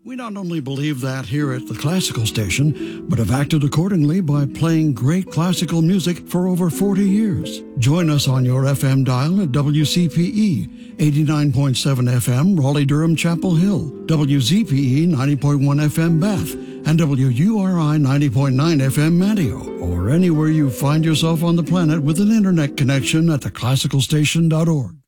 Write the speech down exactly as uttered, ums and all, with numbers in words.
We not only believe that here at the Classical Station, but have acted accordingly by playing great classical music for over forty years. Join us on your F M dial at W C P E, eighty-nine point seven F M, Raleigh-Durham, Chapel Hill, W Z P E, ninety point one F M, Bath, and W U R I, ninety point nine F M, Manteo, or anywhere you find yourself on the planet with an internet connection at the classical station dot org.